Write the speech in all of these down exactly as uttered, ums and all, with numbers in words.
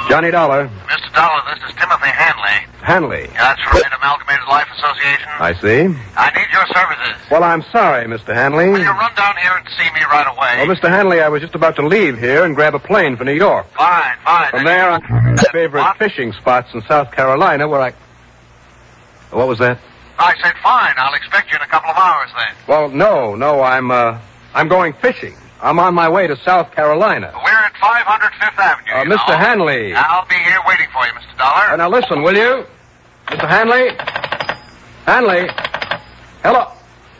Johnny Dollar. Mister Dollar, this is Timothy Hanley. Hanley. That's right, Amalgamated Life Association. I see. I need your services. Well, I'm sorry, Mister Hanley. Will you run down here and see me right away? Well, Mister Hanley, I was just about to leave here and grab a plane for New York. Fine, fine. From there, I'm my favorite What? fishing spots in South Carolina where I... What was that? I said fine. I'll expect you in a couple of hours then. Well, no, no, I'm, uh, I'm going fishing. I'm on my way to South Carolina. We're at five hundred Fifth Avenue. Uh, you Mister know. Hanley. I'll be here waiting for you, Mister Dollar. Uh, now listen, will you? Mister Hanley? Hanley? Hello?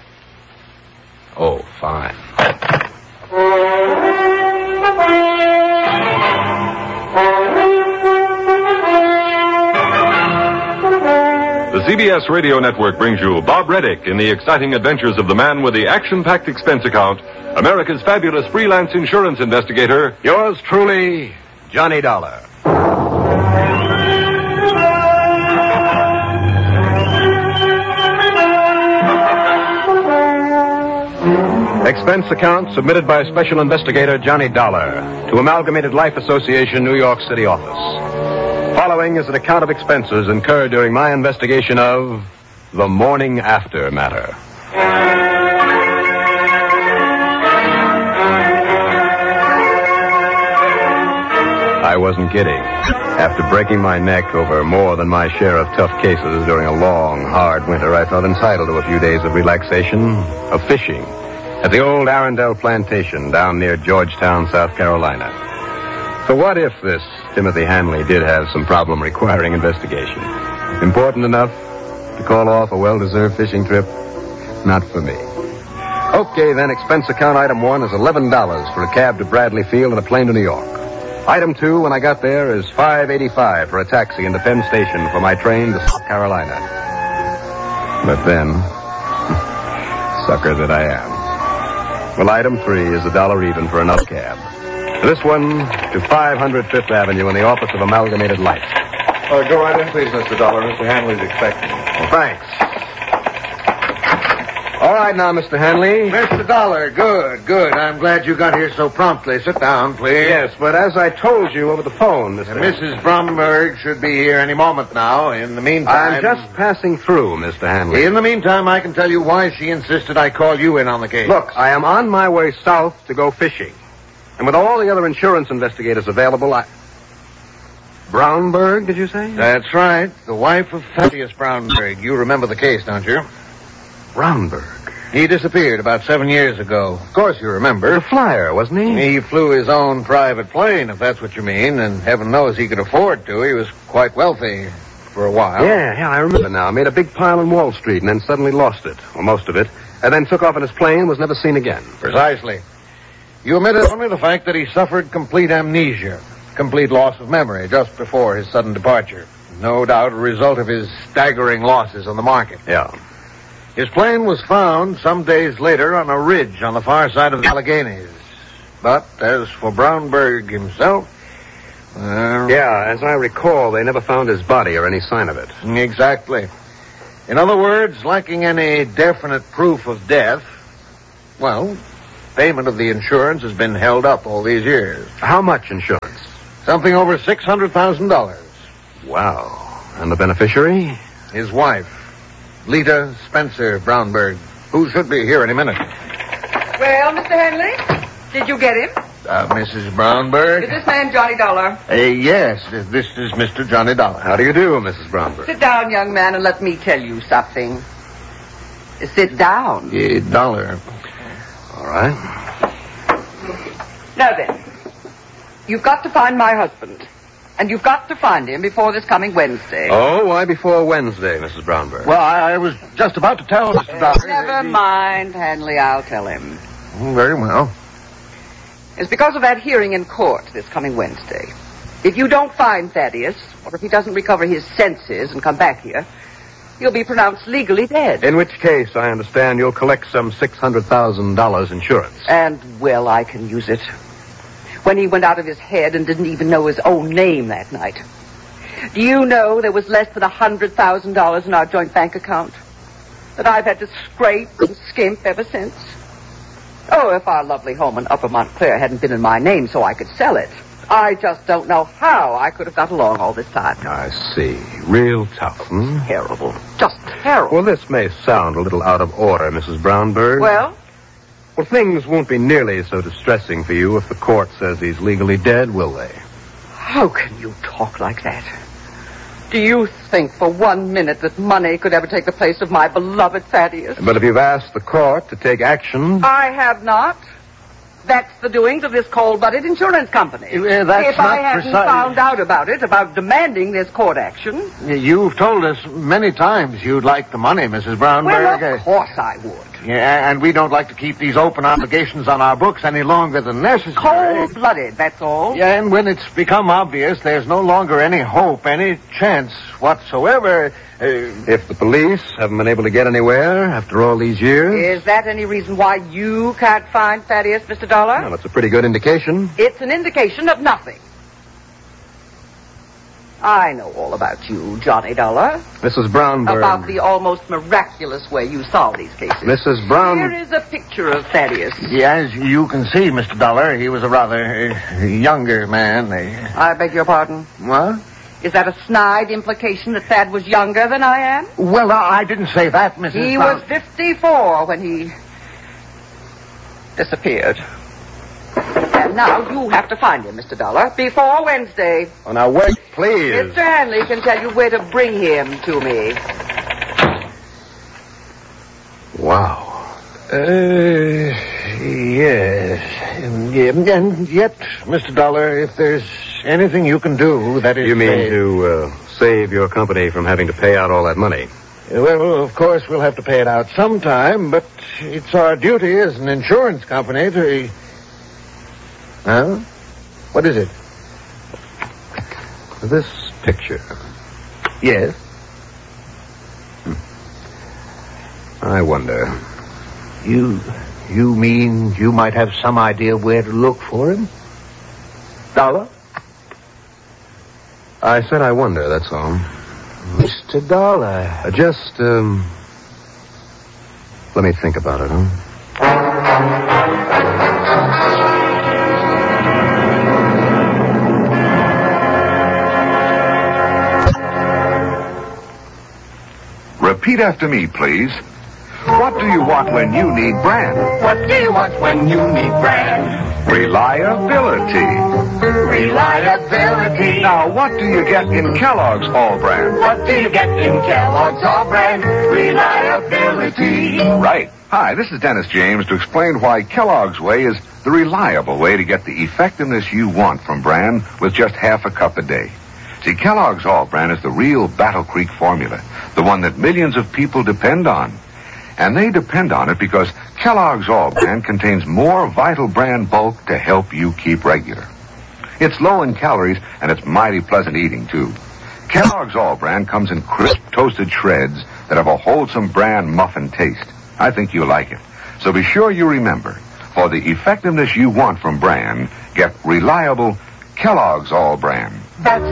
Oh, fine. The C B S Radio Network brings you Bob Reddick in the exciting adventures of the man with the action-packed expense account, America's fabulous freelance insurance investigator. Yours truly, Johnny Dollar. Expense account submitted by Special Investigator Johnny Dollar to Amalgamated Life Association, New York City office. Following is an account of expenses incurred during my investigation of the morning after matter. I wasn't kidding. After breaking my neck over more than my share of tough cases during a long, hard winter, I felt entitled to a few days of relaxation, of fishing, at the old Arundel plantation down near Georgetown, South Carolina. So what if this Timothy Hanley did have some problem requiring investigation? Important enough to call off a well-deserved fishing trip? Not for me. Okay, then, expense account item one is eleven dollars for a cab to Bradley Field and a plane to New York. Item two, when I got there, is five eighty-five for a taxi into Penn Station for my train to South Carolina. But then, sucker that I am. Well, item three is a dollar even for another cab. This one to five hundred Fifth Avenue in the office of Amalgamated Life. Uh, go right in, please, Mister Dollar. Mister Hanley's expecting. Well, thanks. All right now, Mister Hanley. Mister Dollar, good, good. I'm glad you got here so promptly. Sit down, please. Yes, but as I told you over the phone, Mister Uh, Missus Bromberg should be here any moment now. In the meantime... I'm just passing through, Mister Hanley. In the meantime, I can tell you why she insisted I call you in on the case. Look, I am on my way south to go fishing. And with all the other insurance investigators available, I... Brownberg, did you say? That's right. The wife of Thaddeus Brownberg. You remember the case, don't you? Brownberg. He disappeared about seven years ago. Of course you remember. The flyer, wasn't he? He flew his own private plane, if that's what you mean, and heaven knows he could afford to. He was quite wealthy for a while. Yeah, yeah, I remember now. Made a big pile on Wall Street and then suddenly lost it, or most of it, and then took off in his plane and was never seen again. Precisely. You omitted only the fact that he suffered complete amnesia, complete loss of memory just before his sudden departure. No doubt a result of his staggering losses on the market. Yeah. His plane was found some days later on a ridge on the far side of the Alleghenies. But as for Brownberg himself... Uh, Yeah, as I recall, they never found his body or any sign of it. Exactly. In other words, lacking any definite proof of death, well, payment of the insurance has been held up all these years. How much insurance? Something over six hundred thousand dollars. Wow. And the beneficiary? His wife, Lita Spencer Brownberg, who should be here any minute. Well, Mister Henley, did you get him? Uh, Missus Brownberg? Is this man Johnny Dollar? Uh, yes, this is Mister Johnny Dollar. How do you do, Missus Brownberg? Sit down, young man, and let me tell you something. Sit down. Uh, Dollar. All right. Now then, you've got to find my husband. And you've got to find him before this coming Wednesday. Oh, why before Wednesday, Missus Brownberg? Well, I, I was just about to tell Mister Dollar. Never mind, Hanley, I'll tell him. Oh, very well. It's because of that hearing in court this coming Wednesday. If you don't find Thaddeus, or if he doesn't recover his senses and come back here, he'll be pronounced legally dead. In which case, I understand you'll collect some six hundred thousand dollars insurance. And, well, I can use it. When he went out of his head and didn't even know his own name that night. Do you know there was less than one hundred thousand dollars in our joint bank account? That I've had to scrape and skimp ever since? Oh, if our lovely home in Upper Montclair hadn't been in my name so I could sell it. I just don't know how I could have got along all this time. I see. Real tough, hmm? Terrible. Just terrible. Well, this may sound a little out of order, Missus Brownberg. Well? Well, things won't be nearly so distressing for you if the court says he's legally dead, will they? How can you talk like that? Do you think for one minute that money could ever take the place of my beloved Thaddeus? But if you've asked the court to take action... I have not. That's the doings of this cold-blooded insurance company. Uh, that's if I not hadn't precise. found out about it, about demanding this court action... You've told us many times you'd like the money, Missus Brownberg. Well, of course I would. Yeah, and we don't like to keep these open obligations on our books any longer than necessary. Cold-blooded, that's all. Yeah, and when it's become obvious there's no longer any hope, any chance whatsoever... Uh, If the police haven't been able to get anywhere after all these years... Is that any reason why you can't find Thaddeus, Mister Dollar? Well, that's a pretty good indication. It's an indication of nothing. I know all about you, Johnny Dollar. Missus Brownberg... About the almost miraculous way you solve these cases. Missus Brown... Here is a picture of Thaddeus. yeah, as you can see, Mister Dollar, he was a rather uh, younger man. Uh, I beg your pardon. what? Is that a snide implication that Thad was younger than I am? Well, I didn't say that, Missus He Brown- was fifty-four when he disappeared. And now you have to find him, Mister Dollar, before Wednesday. Oh, now, wait, please. Mister Hanley can tell you where to bring him to me. Wow. Uh, yes. And, yeah, and yet, Mister Dollar, if there's anything you can do, that is... You mean say- to uh, save your company from having to pay out all that money? Well, of course, we'll have to pay it out sometime, but it's our duty as an insurance company to... Huh? What is it? This picture. Yes. I wonder. You... You mean you might have some idea where to look for him? Dollar? I said I wonder, that's all. Mister Dollar. Uh, just, um... let me think about it, huh? Repeat after me, please. What do you want when you need brand? What do you want when you need brand? Reliability. Reliability. Now, what do you get in Kellogg's All Brand? What do you get in Kellogg's All Brand? Reliability. Right. Hi, this is Dennis James to explain why Kellogg's Way is the reliable way to get the effectiveness you want from brand with just half a cup a day. See, Kellogg's All Brand is the real Battle Creek formula, the one that millions of people depend on. And they depend on it because Kellogg's All Brand contains more vital brand bulk to help you keep regular. It's low in calories, and it's mighty pleasant eating, too. Kellogg's All Brand comes in crisp, toasted shreds that have a wholesome brand muffin taste. I think you'll like it. So be sure you remember, for the effectiveness you want from brand, get reliable Kellogg's All Brand. That's